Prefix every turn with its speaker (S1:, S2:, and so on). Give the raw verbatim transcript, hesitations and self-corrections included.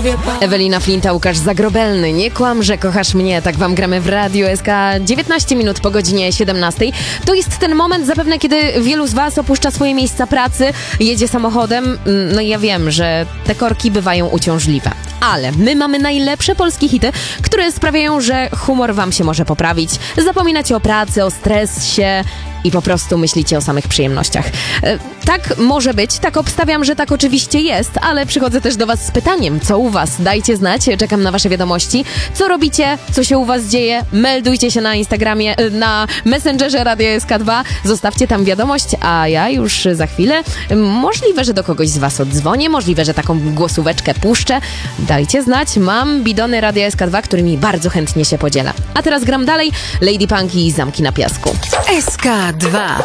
S1: Ewelina Flinta, Łukasz Zagrobelny. Nie kłam, że kochasz mnie. Tak wam gramy w Radiu S K. dziewiętnaście minut po godzinie siedemnastej. To jest ten moment zapewne, kiedy wielu z was opuszcza swoje miejsca pracy, jedzie samochodem. No i ja wiem, że te korki bywają uciążliwe. Ale my mamy najlepsze polskie hity, które sprawiają, że humor wam się może poprawić. Zapominacie o pracy, o stresie i po prostu myślicie o samych przyjemnościach. E, tak może być, tak obstawiam, że tak oczywiście jest, ale przychodzę też do was z pytaniem, co u was? Dajcie znać, czekam na wasze wiadomości. Co robicie? Co się u was dzieje? Meldujcie się na Instagramie, na Messengerze Radia S K dwa, zostawcie tam wiadomość, a ja już za chwilę, możliwe, że do kogoś z was oddzwonię, możliwe, że taką głosóweczkę puszczę. Dajcie znać, mam bidony Radia S K dwa, którymi bardzo chętnie się podzielę. A teraz gram dalej, Lady Punk i Zamki na piasku.
S2: S K dwa.